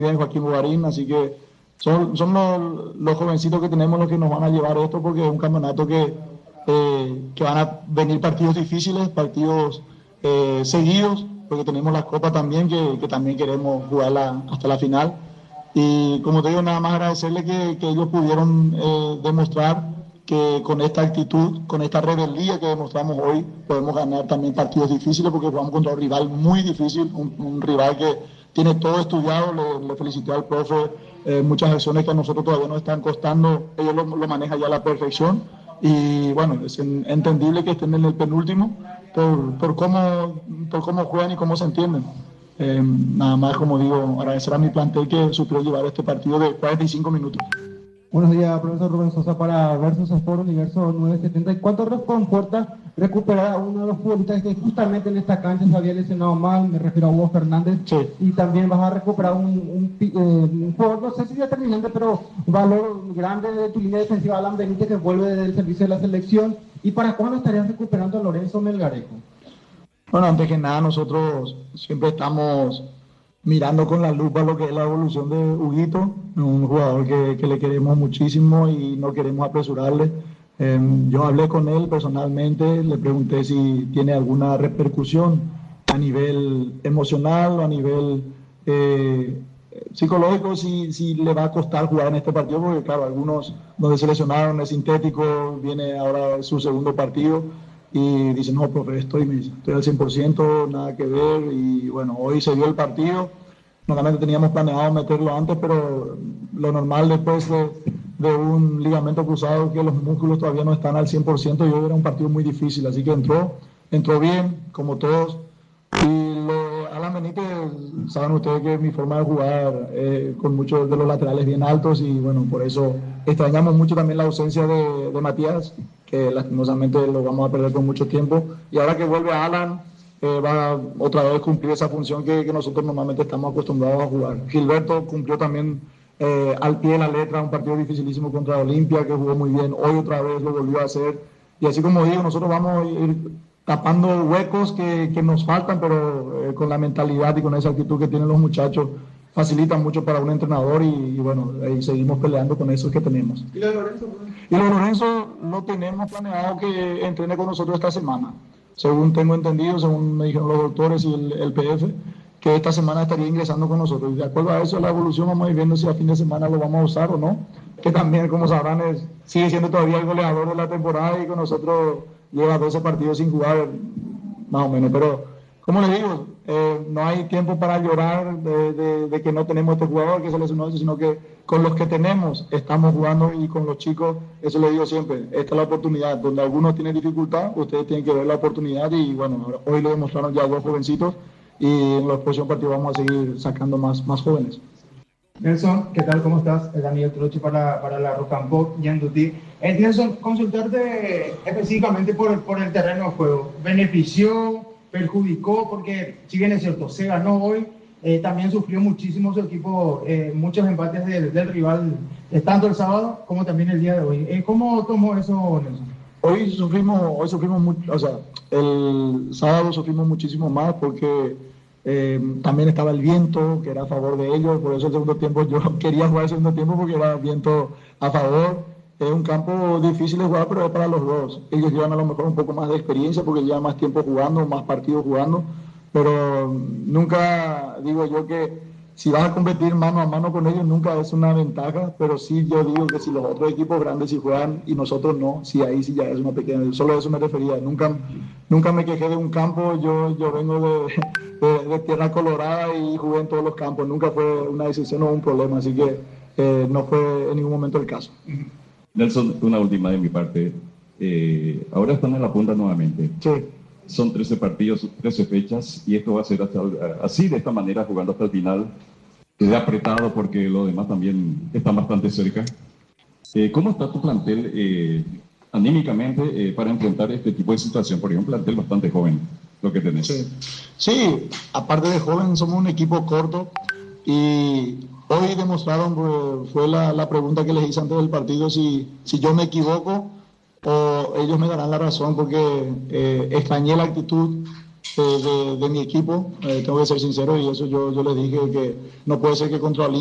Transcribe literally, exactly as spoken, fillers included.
bien Joaquín Bogarín, así que son, son los, los jovencitos que tenemos los que nos van a llevar esto, porque es un campeonato que, eh, que van a venir partidos difíciles, partidos eh, seguidos, porque tenemos la Copa también, que, que también queremos jugarla hasta la final. Y como te digo, nada más agradecerle que, que ellos pudieron eh, demostrar que con esta actitud, con esta rebeldía que demostramos hoy, podemos ganar también partidos difíciles, porque jugamos contra un rival muy difícil, un, un rival que tiene todo estudiado. Le, le felicité al profe, eh, muchas acciones que a nosotros todavía nos están costando, ellos lo, lo manejan ya a la perfección, y bueno, es en, entendible que estén en el penúltimo por, por, cómo, por cómo juegan y cómo se entienden. Eh, nada más, como digo, agradecer a mi plantel que supo llevar este partido de cuarenta y cinco minutos. Buenos días, profesor Rubén Sosa para Versus Sport Universo novecientos setenta. ¿Y cuánto reconforta recuperar a uno de los futbolistas que justamente en esta cancha se había lesionado mal? Me refiero a Hugo Fernández. Sí. Y también vas a recuperar un, un, eh, un jugador, no sé si determinante, pero un valor grande de tu línea defensiva, Alan Benítez, que vuelve del servicio de la selección. ¿Y para cuándo estarías recuperando a Lorenzo Melgarejo? Bueno, antes que nada, nosotros siempre estamos mirando con la lupa lo que es la evolución de Huguito, un jugador que, que le queremos muchísimo y no queremos apresurarle. Eh, yo hablé con él personalmente, le pregunté si tiene alguna repercusión a nivel emocional o a nivel eh, psicológico, si, si le va a costar jugar en este partido, porque claro, algunos donde se lesionaron es sintético, viene ahora su segundo partido. Y dice, no, profe, estoy, estoy al cien por ciento, nada que ver. Y bueno, hoy se dio el partido. Normalmente teníamos planeado meterlo antes, pero lo normal después de, de un ligamento cruzado, que los músculos todavía no están al cien por ciento, y hoy era un partido muy difícil. Así que entró, entró bien, como todos. Y lo, Alan Benítez, saben ustedes que mi forma de jugar eh, con muchos de los laterales bien altos, y bueno, por eso extrañamos mucho también la ausencia de, de Matías, que lastimosamente lo vamos a perder por mucho tiempo. Y ahora que vuelve Alan, eh, va a otra vez cumplir esa función que, que nosotros normalmente estamos acostumbrados a jugar. Gilberto cumplió también eh, al pie de la letra un partido dificilísimo contra Olimpia, que jugó muy bien. Hoy otra vez lo volvió a hacer. Y así como digo, nosotros vamos a ir tapando huecos que, que nos faltan, pero eh, con la mentalidad y con esa actitud que tienen los muchachos, facilita mucho para un entrenador, y, y bueno, ahí seguimos peleando con eso que tenemos. ¿Y lo de Lorenzo? Y lo de Lorenzo lo tenemos planeado que entrene con nosotros esta semana, según tengo entendido, según me dijeron los doctores y el, el P F, que esta semana estaría ingresando con nosotros. Y de acuerdo a eso, la evolución, vamos a ir viendo si a fin de semana lo vamos a usar o no, que también, como sabrán, es, sigue siendo todavía el goleador de la temporada, y con nosotros lleva doce partidos sin jugar, más o menos. Pero como les digo, eh, no hay tiempo para llorar de, de, de que no tenemos este jugador que se lesionó, sino que con los que tenemos estamos jugando, y con los chicos, eso les digo siempre, esta es la oportunidad. Donde algunos tienen dificultad, ustedes tienen que ver la oportunidad, y bueno, hoy lo demostraron ya dos jovencitos, y en los próximos partidos vamos a seguir sacando más, más jóvenes. Nelson, ¿qué tal? ¿Cómo estás? Es Daniel Trochi para, para la Rocampo y Anduti. Eh, Nelson, consultarte específicamente por, por el terreno de juego. ¿Benefició, perjudicó? Porque si bien es cierto, se ganó hoy, eh, también sufrió muchísimo su equipo, eh, muchos empates del, del rival, eh, tanto el sábado como también el día de hoy. Eh, ¿Cómo tomó eso, Nelson? Hoy sufrimos, hoy sufrimos mucho, o sea, el sábado sufrimos muchísimo más, porque Eh, también estaba el viento, que era a favor de ellos. Por eso el segundo tiempo, yo quería jugar el segundo tiempo porque era viento a favor. Es un campo difícil de jugar, pero es para los dos. Ellos llevan a lo mejor un poco más de experiencia porque llevan más tiempo jugando, más partidos jugando, pero nunca digo yo que si vas a competir mano a mano con ellos, nunca es una ventaja, pero sí yo digo que si los otros equipos grandes sí juegan y nosotros no, sí, ahí sí ya es una pequeña, solo a eso me refería. Nunca, nunca me quejé de un campo. Yo, yo vengo de, de, de tierra colorada y jugué en todos los campos, nunca fue una decisión o un problema, así que eh, no fue en ningún momento el caso. Nelson, una última de mi parte. Eh, ahora están en la punta nuevamente. Sí. Son trece partidos, trece fechas, y esto va a ser hasta, así, de esta manera, jugando hasta el final. Quedé apretado porque los demás también están bastante cerca. Eh, ¿Cómo está tu plantel eh, anímicamente eh, para enfrentar este tipo de situación? Porque es un plantel bastante joven, lo que tenés. Sí, sí, aparte de joven, somos un equipo corto, y hoy demostraron, pues, fue la, la pregunta que les hice antes del partido, si, si yo me equivoco o ellos me darán la razón, porque eh, extrañé la actitud de, de, de mi equipo, eh, tengo que ser sincero, y eso yo, yo les dije que no puede ser que contra